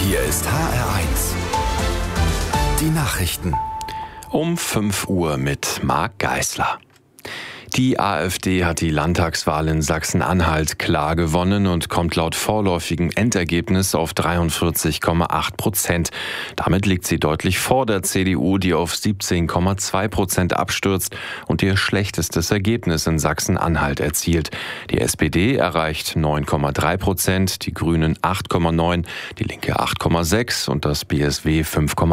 Hier ist HR1. Die Nachrichten. Um 5 Uhr mit Marc Geisler. Die AfD hat die Landtagswahl in Sachsen-Anhalt klar gewonnen und kommt laut vorläufigem Endergebnis auf 43,8%. Damit liegt sie deutlich vor der CDU, die auf 17,2% abstürzt und ihr schlechtestes Ergebnis in Sachsen-Anhalt erzielt. Die SPD erreicht 9,3%, die Grünen 8,9%, die Linke 8,6% und das BSW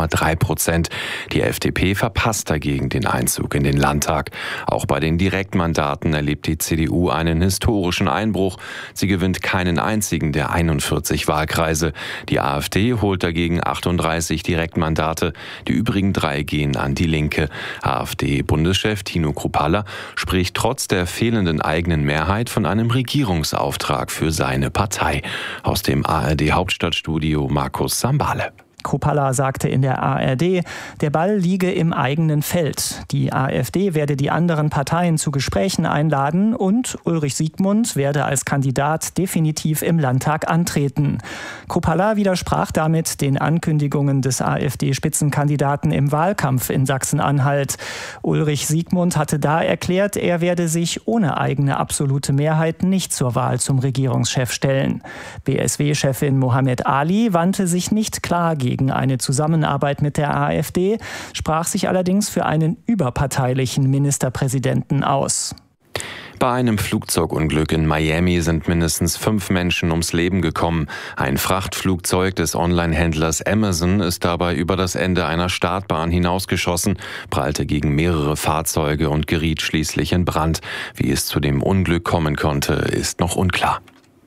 5,3%. Die FDP verpasst dagegen den Einzug in den Landtag. Auch bei den Direktmandaten erlebt die CDU einen historischen Einbruch. Sie gewinnt keinen einzigen der 41 Wahlkreise. Die AfD holt dagegen 38 Direktmandate. Die übrigen 3 gehen an die Linke. AfD-Bundeschef Tino Kruppalla spricht trotz der fehlenden eigenen Mehrheit von einem Regierungsauftrag für seine Partei. Aus dem ARD-Hauptstadtstudio Markus Sambale. Kruppalla sagte in der ARD, der Ball liege im eigenen Feld. Die AfD werde die anderen Parteien zu Gesprächen einladen und Ulrich Siegmund werde als Kandidat definitiv im Landtag antreten. Kruppalla widersprach damit den Ankündigungen des AfD-Spitzenkandidaten im Wahlkampf in Sachsen-Anhalt. Ulrich Siegmund hatte da erklärt, er werde sich ohne eigene absolute Mehrheit nicht zur Wahl zum Regierungschef stellen. BSW-Chefin Mohammed Ali wandte sich nicht klar gegen eine Zusammenarbeit mit der AfD, sprach sich allerdings für einen überparteilichen Ministerpräsidenten aus. Bei einem Flugzeugunglück in Miami sind mindestens 5 Menschen ums Leben gekommen. Ein Frachtflugzeug des Online-Händlers Amazon ist dabei über das Ende einer Startbahn hinausgeschossen, prallte gegen mehrere Fahrzeuge und geriet schließlich in Brand. Wie es zu dem Unglück kommen konnte, ist noch unklar.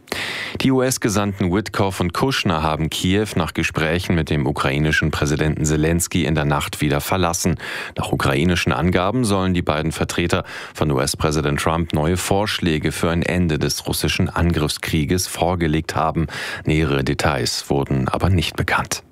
Die US-Gesandten Witkoff und Kushner haben Kiew nach Gesprächen mit dem ukrainischen Präsidenten Zelensky in der Nacht wieder verlassen. Nach ukrainischen Angaben sollen die beiden Vertreter von US-Präsident Trump neue Vorschläge für ein Ende des russischen Angriffskrieges vorgelegt haben. Nähere Details wurden aber nicht bekannt.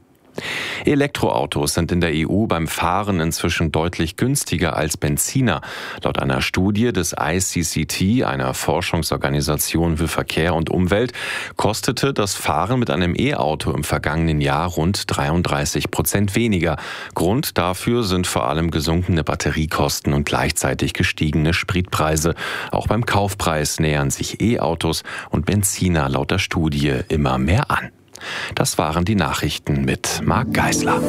Elektroautos sind in der EU beim Fahren inzwischen deutlich günstiger als Benziner. Laut einer Studie des ICCT, einer Forschungsorganisation für Verkehr und Umwelt, kostete das Fahren mit einem E-Auto im vergangenen Jahr rund 33% weniger. Grund dafür sind vor allem gesunkene Batteriekosten und gleichzeitig gestiegene Spritpreise. Auch beim Kaufpreis nähern sich E-Autos und Benziner laut der Studie immer mehr an. Das waren die Nachrichten mit Marc Geisler.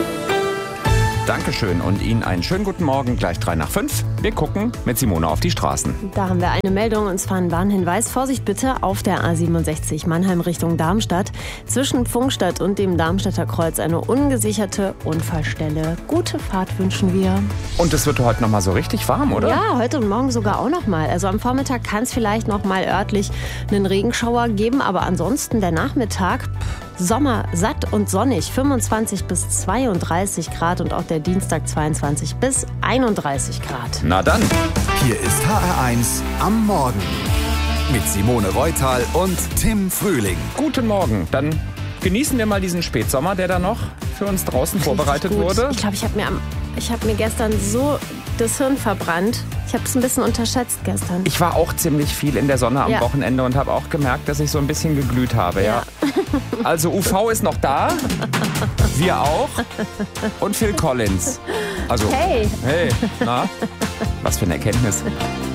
Dankeschön und Ihnen einen schönen guten Morgen, gleich 5:03. Wir gucken mit Simone auf die Straßen. Da haben wir eine Meldung, und zwar ein Warnhinweis. Vorsicht bitte auf der A67 Mannheim Richtung Darmstadt. Zwischen Pfungstadt und dem Darmstadter Kreuz eine ungesicherte Unfallstelle. Gute Fahrt wünschen wir. Und es wird heute noch mal so richtig warm, oder? Ja, heute und morgen sogar auch noch mal. Also am Vormittag kann es vielleicht noch mal örtlich einen Regenschauer geben, aber ansonsten der Nachmittag Sommer, satt und sonnig, 25 bis 32 Grad und auch der Dienstag 22 bis 31 Grad. Na dann. Hier ist HR1 am Morgen. Mit Simone Reutal und Tim Frühling. Guten Morgen. Dann genießen wir mal diesen Spätsommer, der da noch für uns draußen vorbereitet wurde. Ich glaube, ich habe mir gestern so das Hirn verbrannt. Ich habe es ein bisschen unterschätzt gestern. Ich war auch ziemlich viel in der Sonne am Wochenende und habe auch gemerkt, dass ich so ein bisschen geglüht habe. Ja. Also UV ist noch da, wir auch und Phil Collins. Also, hey, na, was für eine Erkenntnis.